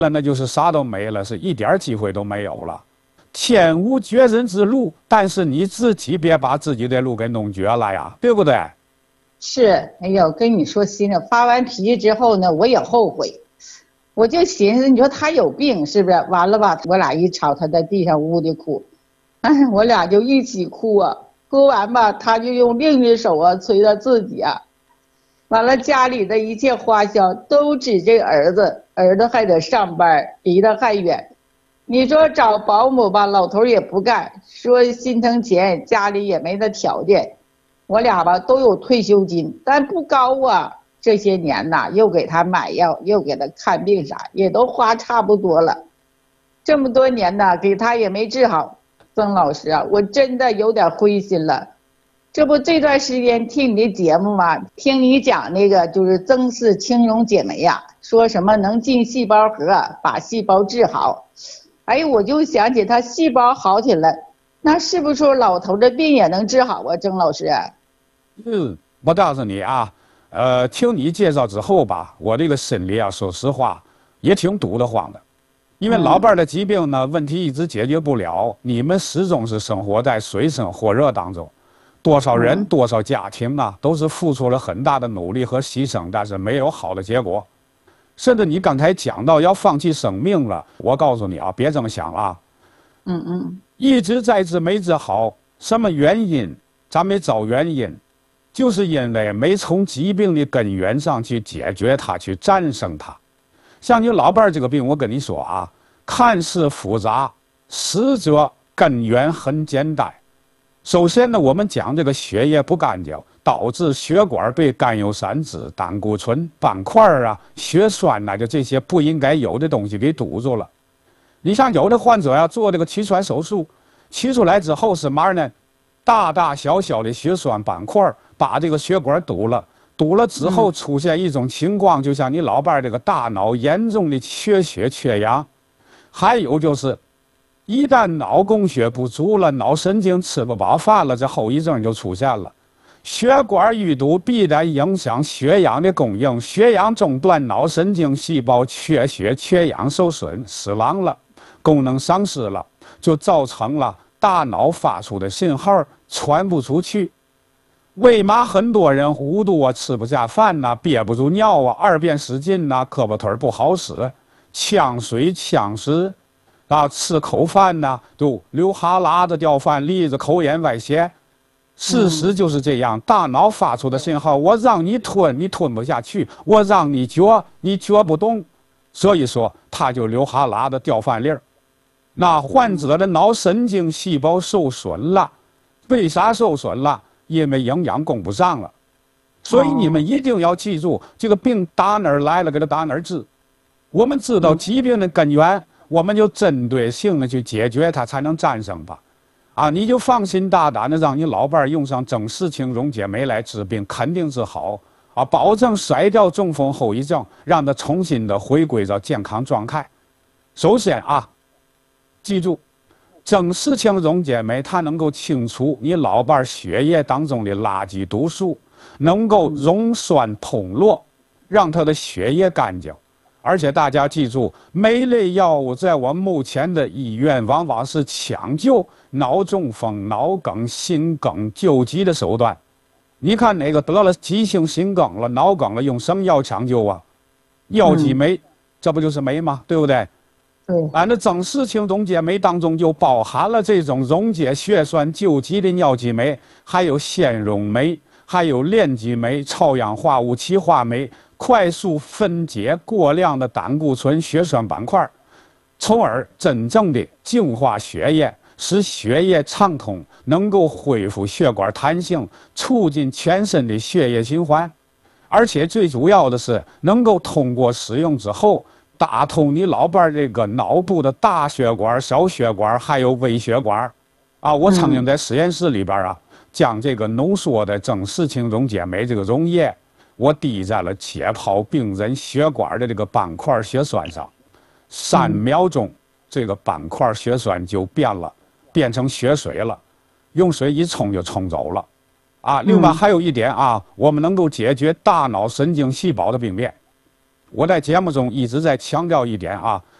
那就是啥都没了，是一点机会都没有了。天无绝人之路，但是你自己别把自己的路给弄绝了呀，对不对？ 是，哎呦，跟你说心里发完脾气之后呢，我也后悔，我就寻思，你说他有病是不是？完了吧，我俩一吵，他在地上呜的哭，哎，我俩就一起哭啊。哭完吧，他就用另一手啊捶他自己啊。完了，家里的一切花销都指这儿子，儿子还得上班，离得还远。你说找保姆吧，老头也不干，说心疼钱，家里也没那条件。我俩吧都有退休金，但不高啊。这些年呐，又给他买药，又给他看病啥，也都花差不多了。这么多年呐，给他也没治好。曾老师啊，我真的有点灰心了。这不这段时间听你的节目嘛，听你讲那个就是曾氏青溶解酶呀，说什么能进细胞核，把细胞治好。哎，我就想起他细胞好起来，那是不是说老头的病也能治好啊？曾老师啊？ 我告诉你啊，听你介绍之后吧，我这个心里啊，说实话也挺堵得慌的。因为老伴儿的疾病呢，问题一直解决不了，你们始终是生活在水深火热当中，多少人、多少家庭啊，都是付出了很大的努力和牺牲，但是没有好的结果。甚至你刚才讲到要放弃生命了，我告诉你啊，别这么想啊。一直在治没治好，什么原因？咱没找原因，就是因为没从疾病的根源上去解决它，去战胜它。像你老伴儿这个病，我跟你说啊，看似复杂，实则根源很简单。首先呢，我们讲这个血液不干净，导致血管被甘油三酯、胆固醇、斑块啊、血栓呐，就这些不应该有的东西给堵住了。你像有的患者呀，做这个取栓手术，取出来之后是嘛呢？大大小小的血栓斑块把这个血管堵了。堵了之后出现一种情况，就像你老伴儿这个大脑严重的缺血缺氧，还有就是一旦脑供血不足了，脑神经吃不饱饭了，这后遗症就出现了。血管淤堵必然影响血氧的供应，血氧中断，脑神经细胞缺血缺氧受损，死亡了，功能丧失了，就造成了大脑发出的信号传不出去。为嘛很多人糊涂啊，吃不下饭呐、憋不住尿啊，二便失禁呐、胳膊腿不好使，呛水呛食啊，吃口饭呐、就流哈喇子掉饭粒子，口眼歪斜。事实就是这样，大脑发出的信号，我让你吞，你吞不下去；我让你嚼，你嚼不动。所以说，他就流哈喇子掉饭粒儿。那患者的脑神经细胞受损了，为啥受损了？因为营养供不上了，所以你们一定要记住，这个病打哪儿来了，给它打哪儿治。我们知道疾病的根源，我们就针对性的去解决它，才能战胜吧。啊，你就放心大胆的让你老伴儿用上曾氏青溶解酶来治病，肯定治好啊，保证甩掉中风后遗症，让它重新的回归到健康状态。首先啊，记住。曾氏青溶解酶，它能够清除你老伴血液当中的垃圾毒素，能够溶栓通络，让他的血液干净。而且大家记住，酶类药物在我们目前的医院往往是抢救脑中风、脑梗、心梗救急的手段。你看哪个得了急性心梗了、脑梗了，用什么药抢救啊？药剂酶，这不就是酶吗？对不对？俺的曾氏青溶解酶当中就包含了这种溶解血栓救急的尿激酶，还有纤溶酶，还有链激酶、超氧化物歧化酶，快速分解过量的胆固醇、血栓斑块，从而真正的净化血液，使血液畅通，能够恢复血管弹性，促进全身的血液循环。而且最主要的是，能够通过使用之后，打通你老伴儿这个脑部的大血管、小血管，还有微血管，啊，我曾经在实验室里边啊，将这个浓缩的曾氏青溶解酶这个溶液，我滴在了解剖病人血管的这个斑块血栓上，3秒钟，这个斑块血栓就变了，变成血水了，用水一冲就冲走了，啊，另外还有一点啊，我们能够解决大脑神经细胞的病变。 我在节目中一直在强调一点啊，